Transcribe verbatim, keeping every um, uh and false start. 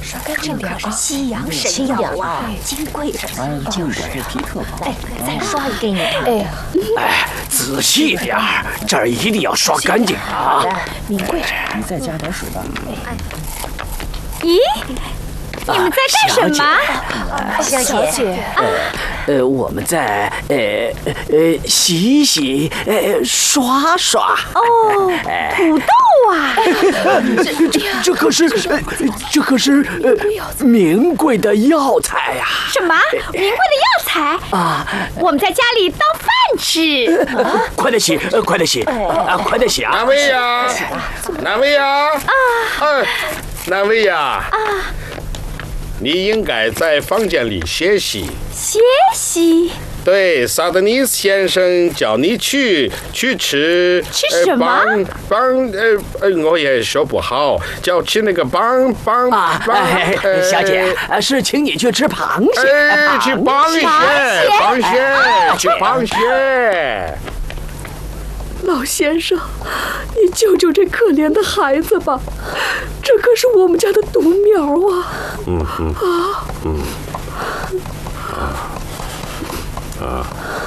刷干净点是西洋神药啊，金贵着呢。 哎，净点这皮特好。 哎，再刷一给你看。 哎呀， 哎，仔细点儿，这儿一定要刷干净啊！ 名贵着。 你再加点水吧。 咦，你们在干什么？ 小姐， 呃，我们在呃呃洗一洗，呃刷刷。 哦，土豆啊！ 这这这可是呃这可是呃名贵的药材呀！ 什么名贵的药材啊？ 我们在家里当饭吃。 快点洗，呃快点洗啊！快点洗啊！ 哪位呀？哪位呀？啊！哎，哪位呀？啊！你应该在房间里歇息。 歇息？ 对，萨德尼斯先生叫你去去吃吃什么？ 帮帮呃呃，我也说不好，叫吃那个帮帮啊！哎，小姐，是请你去吃螃蟹。 哎，吃螃蟹，螃蟹，吃螃蟹。 老先生，你救救这可怜的孩子吧，这可是我们家的独苗啊！ 嗯嗯啊嗯啊啊！